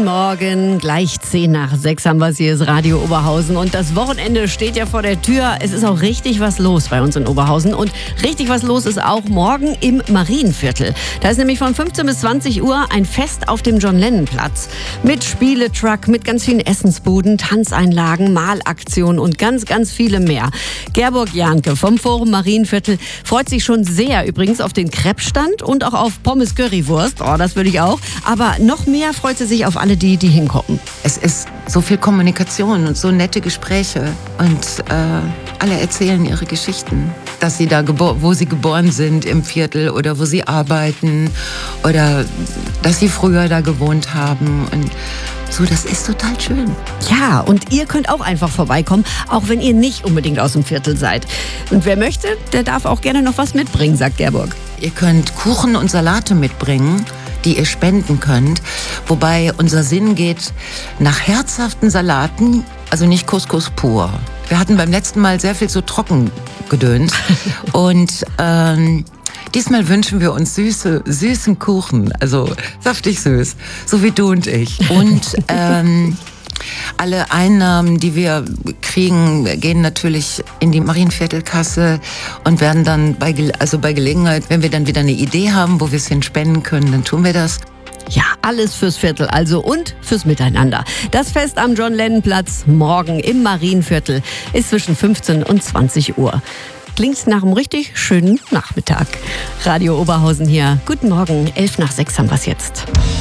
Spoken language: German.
Morgen, gleich 5:10 haben wir es, hier ist Radio Oberhausen und das Wochenende steht ja vor der Tür. Es ist auch richtig was los bei uns in Oberhausen und richtig was los ist auch morgen im Marienviertel. Da ist nämlich von 15 bis 20 Uhr ein Fest auf dem John-Lennon-Platz mit Spieletruck, mit ganz vielen Essensbuden, Tanzeinlagen, Malaktionen und ganz, ganz viele mehr. Gerburg Jahnke vom Forum Marienviertel freut sich schon sehr übrigens auf den Crepe-Stand und auch auf Pommes Currywurst. Oh, das würde ich auch. Aber noch mehr freut sie sich auf alle die hinkommen. Es ist so viel Kommunikation und so nette Gespräche und alle erzählen ihre Geschichten. Dass sie da, wo sie geboren sind im Viertel oder wo sie arbeiten oder dass sie früher da gewohnt haben und so, das ist total schön. Ja, und ihr könnt auch einfach vorbeikommen, auch wenn ihr nicht unbedingt aus dem Viertel seid. Und wer möchte, der darf auch gerne noch was mitbringen, sagt Gerburg. Ihr könnt Kuchen und Salate mitbringen, die ihr spenden könnt. Wobei unser Sinn geht nach herzhaften Salaten, also nicht Couscous pur. Wir hatten beim letzten Mal sehr viel so Trockengedöns. Und diesmal wünschen wir uns süßen Kuchen, also saftig süß, so wie du und ich. Und alle Einnahmen, die wir kriegen, gehen natürlich in die Marienviertelkasse und werden dann bei Gelegenheit, wenn wir dann wieder eine Idee haben, wo wir es hin spenden können, dann tun wir das. Ja, alles fürs Viertel also und fürs Miteinander. Das Fest am John-Lennon-Platz morgen im Marienviertel ist zwischen 15 und 20 Uhr. Klingt nach einem richtig schönen Nachmittag. Radio Oberhausen hier. Guten Morgen, 5:11 haben wir es jetzt.